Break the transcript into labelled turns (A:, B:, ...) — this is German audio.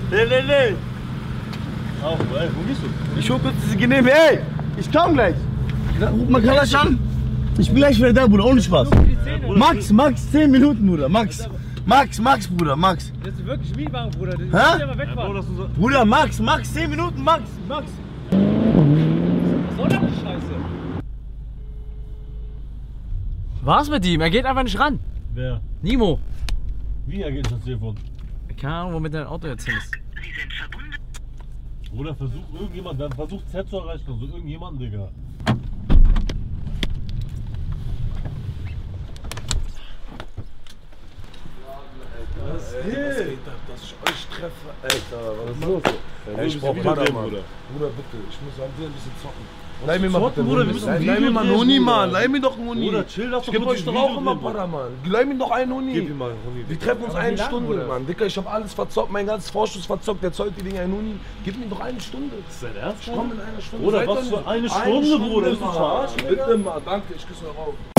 A: Nee. Auf, ey, wo gehst du? Ich hol kurz diese Genehme, ey! Ich komm gleich! Ruf mal Kalasch an! Ich bin gleich wieder da, Bruder, ohne Spaß. Max, 10 Minuten, Bruder, Max, Bruder, Max.
B: Das ist wirklich Mietwagen, Bruder.
A: Hä?
B: Ja, wegfahren.
A: Bruder, Max, 10 Minuten, Max.
B: Was soll das die Scheiße? Was mit ihm? Er geht einfach nicht ran.
A: Wer?
B: Nimo.
A: Wie, er geht das Telefon?
B: Keine Ahnung, womit dein Auto jetzt hin ist.
A: Bruder, versucht Z zu erreichen, also irgendjemanden, Digga.
C: Was geht ab, dass ich euch treffe? Alter, was ist los? Ey, ich brauch Paraman. Bruder, bitte, ich muss an dir ein bisschen zocken. Leih mir mal bitte Leih mir mal einen Huni, Mann. Leih mir doch einen Huni.
A: Bruder, chill doch.
C: Ich geb euch doch auch immer Paraman. Leih mir doch einen Huni. Gib ihm mal einen Huni. Wir treffen uns eine Stunde, Mann. Dicker, ich hab alles verzockt, mein ganzes Vorschuss verzockt. Der zollt dir wegen einen Huni. Gib mir doch eine Stunde.
A: Ist das ernst?
C: Ich komm in einer Stunde.
A: Bruder, was für eine Stunde, Bruder?
C: Bitte mal, danke, ich küsse euch auf.